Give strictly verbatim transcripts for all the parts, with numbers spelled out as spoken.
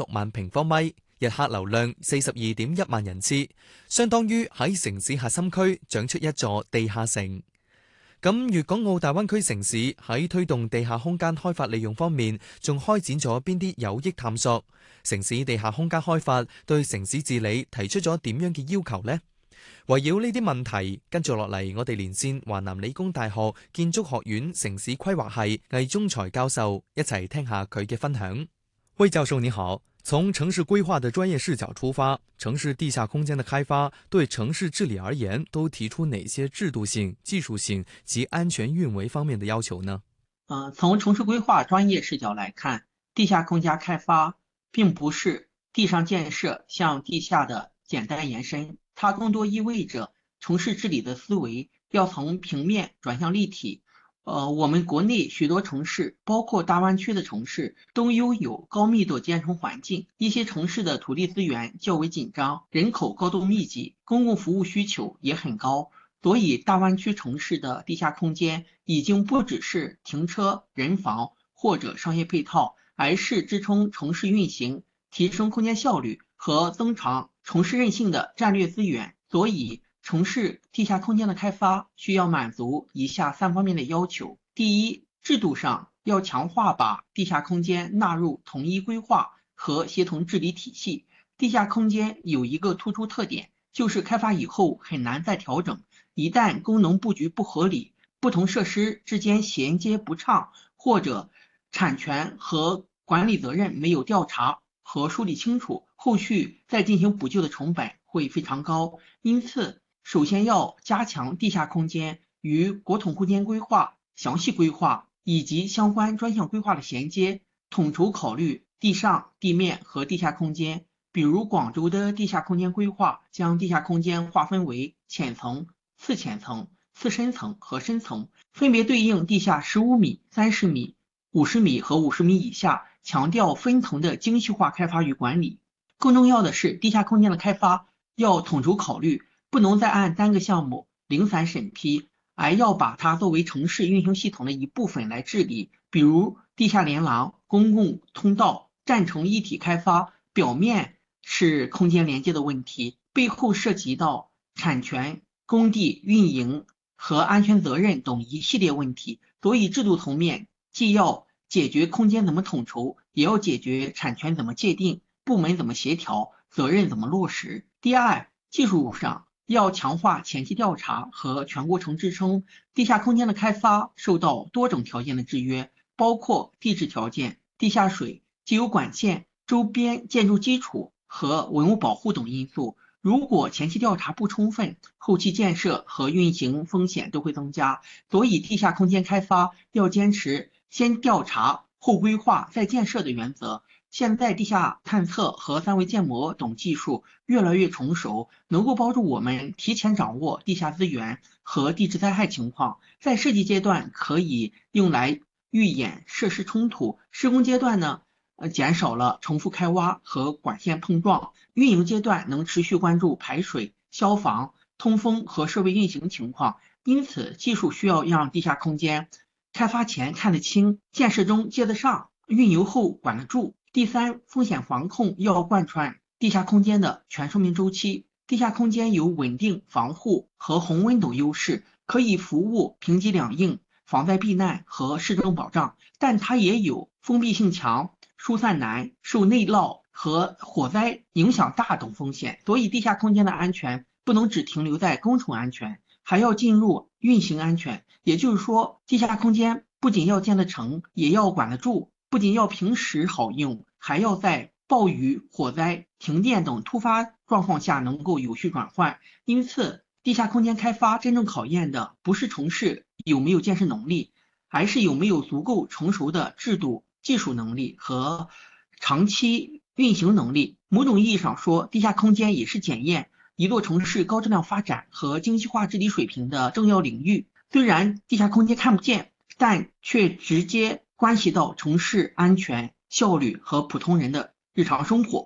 六萬平方米，日客流量四十二點一萬人次，相當於喺城市核心區長出一座地下城。咁粵港澳大灣區城市喺推動地下空間開發利用方面，仲開展咗邊啲有益探索？城市地下空間開發對城市治理提出咗點樣嘅要求呢？圍繞呢啲問題，跟住落嚟，我哋連線華南理工大學建築學院城市規劃系魏忠才教授，一齊聽下佢嘅分享。魏教授你好，從城市規劃的專業視角出發，城市地下空間的開發對城市治理而言，都提出哪些制度性、技術性及安全運維方面的要求呢？ 呃，從城市規劃專業視角來看，地下空間開發並不是地上建設向地下的簡單延伸，它更多意味着城市治理的思維要從平面轉向立體。呃，我們國內許多城市，包括大灣區的城市，都擁有高密度建成環境。一些城市的土地資源較為緊張，人口高度密集，公共服務需求也很高。所以，大灣區城市的地下空間已經不只是停車、人防或者商業配套，而是支撐城市運行、提升空間效率和增強城市韌性的戰略資源。所以，城市地下空間的開發需要滿足以下三方面的要求。第一，制度上要強化把地下空間納入統一規劃和協同治理體系。地下空間有一個突出特點，就是開發以後很難再調整。一旦功能布局不合理，不同設施之間銜接不暢，或者產權和管理責任沒有調查和梳理清楚，後續再進行補救的成本會非常高。因此，首先要加強地下空間與國土空間規劃、詳細規劃以及相關專項規劃的銜接，統籌考慮地上、地面和地下空間。比如廣州的地下空間規劃將地下空間劃分為淺層、次淺層、次深層和深層，分別對應地下十五米、三十米、五十米和五十米以下，強調分層的精細化開發與管理。更重要的是，地下空間的開發要統籌考慮，不能再按單個項目零散審批，而要把它作為城市運行系統的一部分來治理。比如地下連廊、公共通道、站成一體開發，表面是空間連接的問題，背後涉及到產權、工地運營和安全責任等一系列問題。所以制度層面既要解決空間怎麼統籌，也要解決產權怎麼界定，部門怎麼協調，責任怎麼落實。第二，技術上要強化前期調查和全過程支撐。地下空間的開發受到多種條件的制約，包括地質條件、地下水、既有管線、周邊建築基礎和文物保護等因素。如果前期調查不充分，後期建設和運行風險都會增加。所以地下空間開發要堅持先調查後規劃再建設的原則。現在地下探測和三維建模等技術越來越成熟，能夠幫助我們提前掌握地下資源和地質災害情況。在設計階段可以用來預演設施衝突，施工階段呢，呃，減少了重複開挖和管線碰撞。運營階段能持續關注排水、消防、通風和設備運行情況。因此，技術需要讓地下空間開發前看得清，建設中接得上，運油後管得住。第三，風險防控要貫穿地下空間的全壽命週期。地下空間有穩定、防護和恆溫等優勢，可以服務平擊兩應、防災避難和市政保障，但它也有封閉性強、疏散難、受內澇和火災影響大等風險。所以地下空間的安全不能只停留在工程安全，還要進入運行安全。也就是說，地下空間不僅要建得成，也要管得住。不僅要平時好用，還要在暴雨、火災、停電等突發狀況下能夠有序轉換。因此，地下空間開發真正考驗的不是城市有沒有建設能力，而是有沒有足夠成熟的制度、技術能力和長期運行能力。某種意義上說，地下空間也是檢驗一座城市高質量發展和精細化治理水平的重要領域。雖然地下空間看不見，但卻直接關係到城市安全、效率和普通人的日常生活。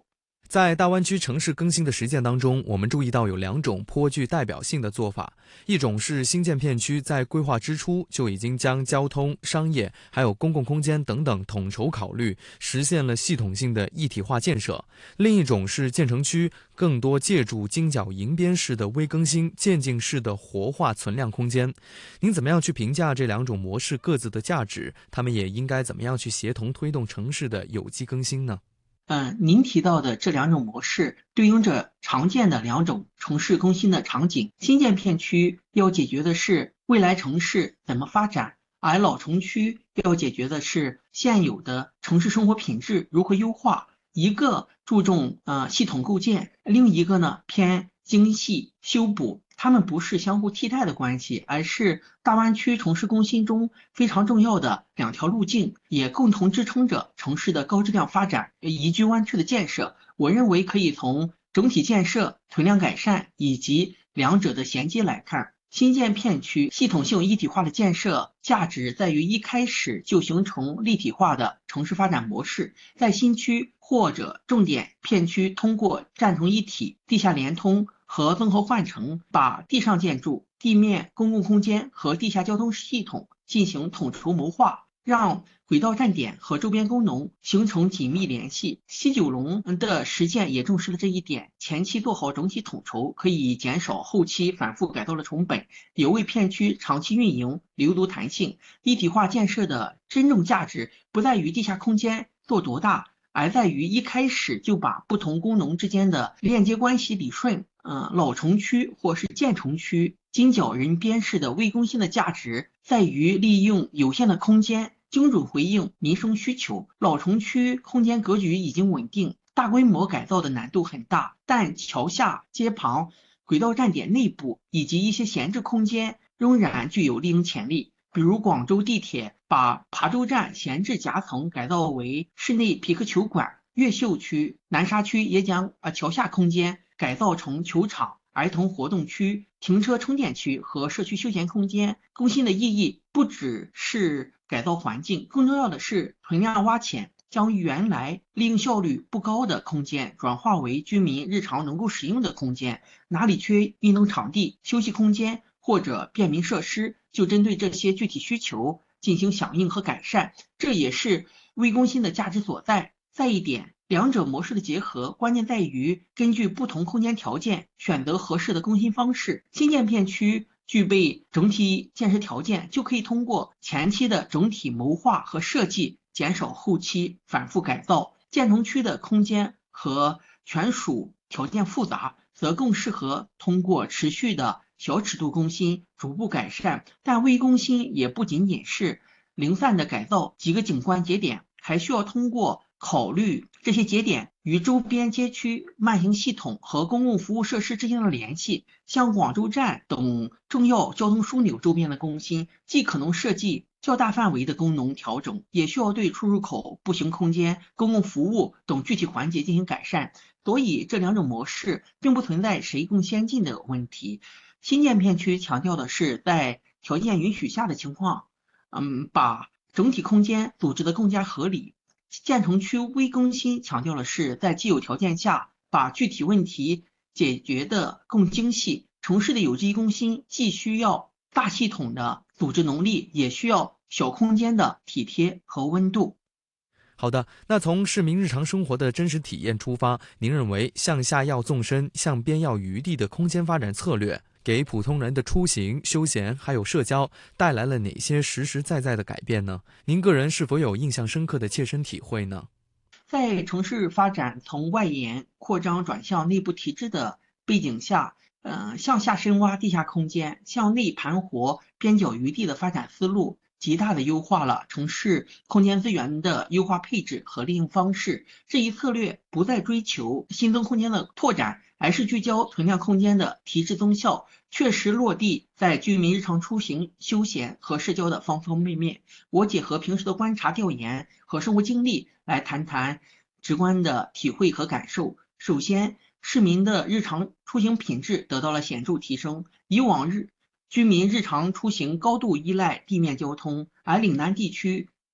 在大湾区城市更新的实践当中，我们注意到有两种颇具代表性的做法。一种是新建片区在规划之初就已经将交通、商业还有公共空间等等统筹考虑，实现了系统性的一体化建设；另一种是建成区更多借助金角银边式的微更新、渐进式的活化存量空间。您怎么样去评价这两种模式各自的价值？他们也应该怎么样去协同推动城市的有机更新呢？ 嗯，您提到的这两种模式对应着常见的两种城市更新的场景。新建片区要解决的是未来城市怎么发展，而老城区要解决的是现有的城市生活品质如何优化。一个注重呃系统构建，另一个呢偏精细修补。它们不是相互替代的关系，而是大湾区城市更新中非常重要的两条路径，也共同支撑着城市的高质量发展、宜居湾区的建设。我认为可以从整体建设、存量改善以及两者的衔接来看。新建片区系统性一体化的建设价值在于一开始就形成立体化的城市发展模式，在新区或者重点片区通过站成一体、地下连通和综合换乘，把地上建筑、地面公共空间和地下交通系统进行统筹谋划，让轨道站点和周边功能形成紧密联系。西九龙的实践也重视了这一点，前期做好整体统筹，可以减少后期反复改造的成本，也为片区长期运营留足弹性。一体化建设的真正价值不在于地下空间做多大，而在于一开始就把不同功能之间的链接关系理顺。呃，老城区或是建成区金角人边式的微更新的价值在于利用有限的空间精准回应民生需求。老城区空间格局已经稳定，大规模改造的难度很大，但桥下、街旁、轨道站点内部以及一些闲置空间仍然具有利用潜力。比如广州地铁把琶洲站闲置夹层改造为室内皮克球馆，越秀区、南沙区也将呃桥下空间改造成球场、儿童活动区、停车充电区和社区休闲空间。更新的意义不只是改造环境，更重要的是存量挖潜，将原来利用效率不高的空间转化为居民日常能够使用的空间。哪里缺运动场地、休息空间或者便民设施，就针对这些具体需求进行响应和改善，这也是微更新的价值所在。再一点，两者模式的结合，关键在于根据不同空间条件选择合适的更新方式。新建片区具备整体建设条件，就可以通过前期的整体谋划和设计，减少后期反复改造。建成区的空间和权属条件复杂，则更适合通过持续的小尺度更新逐步改善。但微更新也不仅仅是零散的改造几个景观节点，还需要通过考虑这些节点与周边街区慢行系统和公共服务设施之间的联系。像广州站等重要交通枢纽周边的更新，既可能设计较大范围的功能调整，也需要对出入口、步行空间、公共服务等具体环节进行改善。所以这两种模式并不存在谁更先进的问题。新建片区强调的是在条件允许下的情况，嗯，把整体空间组织得更加合理。建成区微更新强调的是在既有条件下把具体问题解决得更精细。城市的有机更新既需要大系统的组织能力，也需要小空间的体贴和温度。 好的，那从市民日常生活的真实体验出发，您认为向下要纵深，向边要余地的空间发展策略，给普通人的出行、休闲还有社交带来了哪些实实在在的改变呢？您个人是否有印象深刻的切身体会呢？ 在城市发展从外延扩张转向内部提质的背景下，呃，向下深挖地下空间，向内盘活边角余地的发展思路，极大的优化了城市空间资源的优化配置和利用方式。这一策略不再追求新增空间的拓展，而是聚焦存量空间的提质增效，确实落地在居民日常出行、休闲和社交的方方面面。我结合平时的观察调研和生活经历来谈谈直观的体会和感受。首先，市民的日常出行品质得到了显著提升。以往日居民日常出行高度依赖地面交通，而岭南地区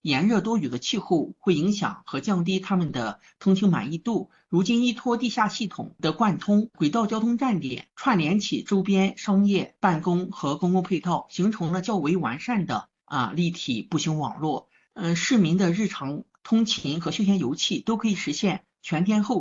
炎热多雨的气候会影响和降低他们的通行满意度。如今，依托地下系统的贯通，轨道交通站点串联起周边商业、办公和公共配套，形成了较为完善的啊立体步行网络。嗯、呃，市民的日常通勤和休闲游憩都可以实现全天候